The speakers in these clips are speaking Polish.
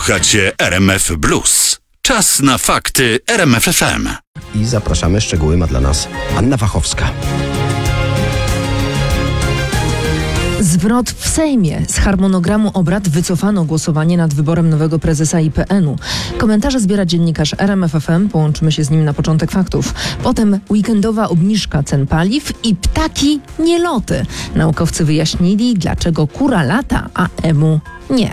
Słuchacie RMF Blues. Czas na fakty RMF FM. I zapraszamy, szczegóły ma dla nas Anna Wachowska. Zwrot w Sejmie. Z harmonogramu obrad wycofano głosowanie nad wyborem nowego prezesa IPN-u. Komentarze zbiera dziennikarz RMF FM. Połączymy się z nim na początek faktów. Potem weekendowa obniżka cen paliw i ptaki nieloty. Naukowcy wyjaśnili, dlaczego kura lata, a emu nie.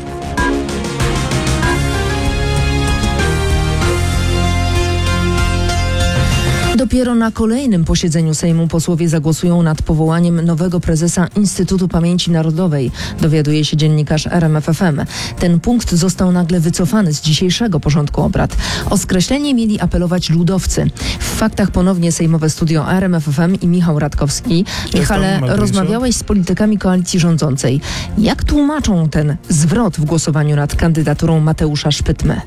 Dopiero na kolejnym posiedzeniu Sejmu posłowie zagłosują nad powołaniem nowego prezesa Instytutu Pamięci Narodowej, dowiaduje się dziennikarz RMF FM. Ten punkt został nagle wycofany z dzisiejszego porządku obrad. O skreślenie mieli apelować ludowcy. W faktach ponownie sejmowe studio RMF FM i Michał Radkowski. Michale, rozmawiałeś z politykami koalicji rządzącej. Jak tłumaczą ten zwrot w głosowaniu nad kandydaturą Mateusza Szpytmy?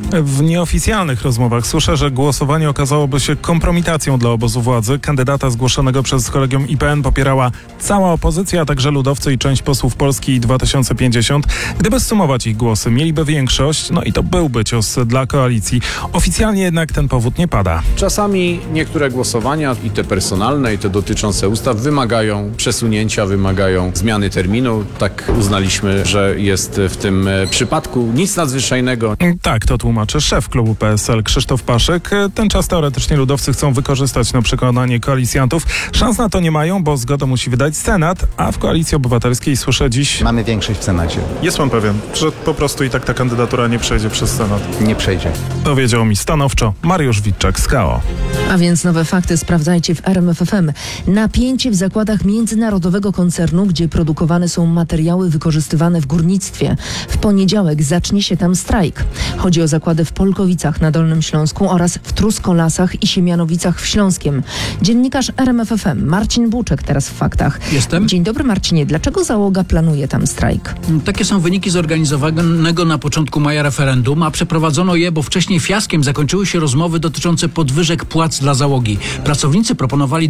W nieoficjalnych rozmowach słyszę, że głosowanie okazałoby się kompromitacją dla obozu władzy. Kandydata zgłoszonego przez kolegium IPN popierała cała opozycja, a także ludowcy i część posłów Polski 2050. Gdyby zsumować ich głosy, mieliby większość, no i to byłby cios dla koalicji. Oficjalnie jednak ten powód nie pada. Czasami niektóre głosowania, i te personalne, i te dotyczące ustaw, wymagają przesunięcia, wymagają zmiany terminu. Tak uznaliśmy, że jest w tym przypadku nic nadzwyczajnego. Tak, to tłumaczy szef klubu PSL Krzysztof Paszyk. Ten czas teoretycznie ludowcy chcą wykorzystać na przekonanie koalicjantów. Szans na to nie mają, bo zgodę musi wydać Senat, a w Koalicji Obywatelskiej słyszę dziś... Mamy większość w Senacie. Jest pan pewien, że po prostu i tak ta kandydatura nie przejdzie przez Senat? Nie przejdzie. Powiedział mi stanowczo Mariusz Witczak z KO. A więc nowe fakty sprawdzajcie w RMF FM. Napięcie w zakładach międzynarodowego koncernu, gdzie produkowane są materiały wykorzystywane w górnictwie. W poniedziałek zacznie się tam strajk. Chodzi o zakłady w Polkowicach na Dolnym Śląsku oraz w Truskolasach i Siemianowicach w Śląskiem. Dziennikarz RMF FM Marcin Buczek teraz w faktach. Jestem. Dzień dobry Marcinie. Dlaczego załoga planuje tam strajk? Takie są wyniki zorganizowanego na początku maja referendum, a przeprowadzono je, bo wcześniej fiaskiem zakończyły się rozmowy dotyczące podwyżek płac dla załogi. Pracownicy proponowali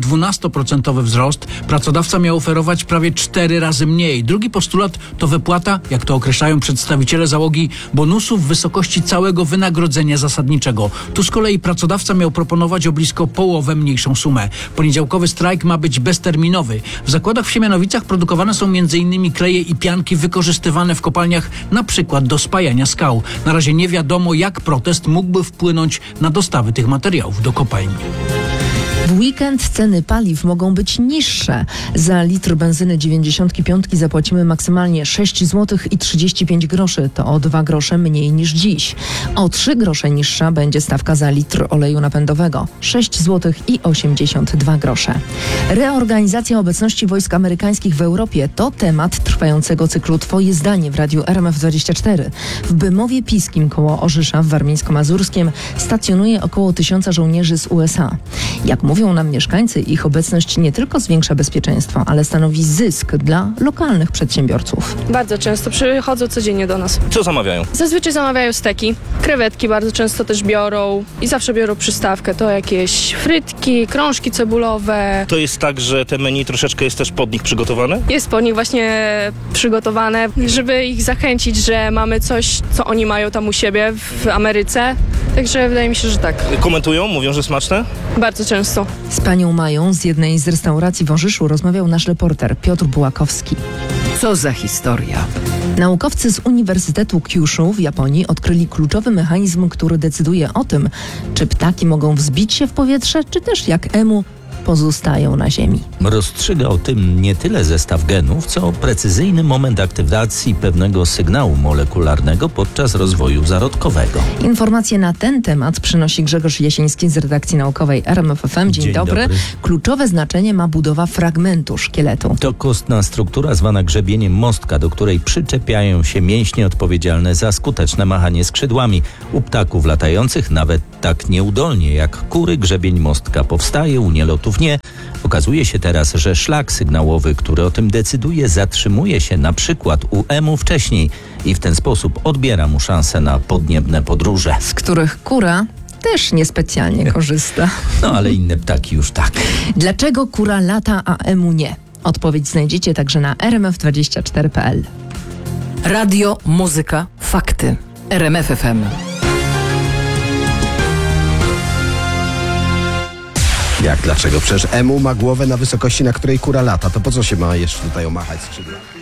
12% wzrost, pracodawca miał oferować prawie 4 razy mniej. Drugi postulat to wypłata, jak to określają przedstawiciele załogi, bonusów w wysokości całego wynagrodzenia zasadniczego. Tu z kolei pracodawca miał proponować o blisko połowę mniejszą sumę. Poniedziałkowy strajk ma być bezterminowy. W zakładach w Siemianowicach produkowane są m.in. kleje i pianki wykorzystywane w kopalniach, na przykład do spajania skał. Na razie nie wiadomo, jak protest mógłby wpłynąć na dostawy tych materiałów do kopalni. W weekend ceny paliw mogą być niższe. Za litr benzyny 95 zapłacimy maksymalnie 6 zł i 35 groszy. To o 2 grosze mniej niż dziś. O 3 grosze niższa będzie stawka za litr oleju napędowego. 6 zł i 82 grosze. Reorganizacja obecności wojsk amerykańskich w Europie to temat trwającego cyklu Twoje zdanie w radiu RMF24. W Bemowie Piskim koło Orzysza w Warmińsko-Mazurskiem stacjonuje około 1000 żołnierzy z USA. Jak mówią nam mieszkańcy, ich obecność nie tylko zwiększa bezpieczeństwo, ale stanowi zysk dla lokalnych przedsiębiorców. Bardzo często przychodzą codziennie do nas. Co zamawiają? Zazwyczaj zamawiają steki, krewetki bardzo często też biorą i zawsze biorą przystawkę. To jakieś frytki, krążki cebulowe. To jest tak, że te menu troszeczkę jest też pod nich przygotowane? Jest pod nich właśnie przygotowane, żeby ich zachęcić, że mamy coś, co oni mają tam u siebie w Ameryce. Także wydaje mi się, że tak. Komentują? Mówią, że smaczne? Bardzo często. Z panią Mają z jednej z restauracji w Orzyszu rozmawiał nasz reporter Piotr Bułakowski. Co za historia. Naukowcy z Uniwersytetu Kyushu w Japonii odkryli kluczowy mechanizm, który decyduje o tym, czy ptaki mogą wzbić się w powietrze, czy też jak emu pozostają na ziemi. Rozstrzyga o tym nie tyle zestaw genów, co precyzyjny moment aktywacji pewnego sygnału molekularnego podczas rozwoju zarodkowego. Informacje na ten temat przynosi Grzegorz Jasiński z redakcji naukowej RMF FM. Dzień dobry. Kluczowe znaczenie ma budowa fragmentu szkieletu. To kostna struktura zwana grzebieniem mostka, do której przyczepiają się mięśnie odpowiedzialne za skuteczne machanie skrzydłami. U ptaków latających nawet tak nieudolnie jak kury grzebień mostka powstaje, u nielotów nie. Okazuje się teraz, że szlak sygnałowy, który o tym decyduje, zatrzymuje się na przykład u emu wcześniej i w ten sposób odbiera mu szansę na podniebne podróże. Z których kura też niespecjalnie korzysta. No ale inne ptaki już tak. Dlaczego kura lata, a emu nie? Odpowiedź znajdziecie także na rmf24.pl. Radio, muzyka, fakty. RMF FM. Jak dlaczego? Przecież emu ma głowę na wysokości, na której kura lata. To po co się ma jeszcze tutaj omachać skrzydła?